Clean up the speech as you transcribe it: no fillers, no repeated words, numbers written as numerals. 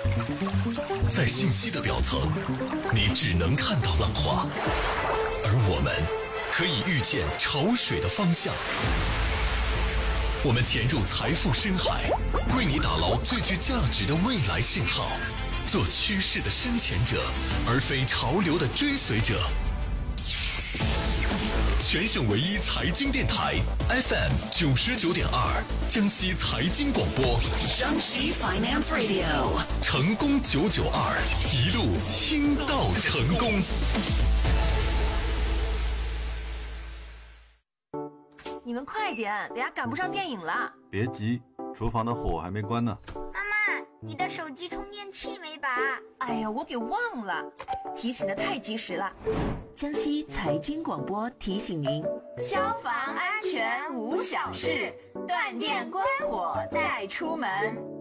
在信息的表层，你只能看到浪花，而我们可以预见潮水的方向。我们潜入财富深海，为你打捞最具价值的未来信号，做趋势的深潜者，而非潮流的追随者。全省唯一财经电台 FM 99.2，江西财经广播， 江西 Finance Radio， 成功992，一路听到成功。 你们快点，等下赶不上电影了。 别急，厨房的火还没关呢。 妈妈，你的手机充电器没拔？ 哎呀，我给忘了，提醒的太及时了。江西财经广播提醒您：消防安全无小事，断电关火再出门。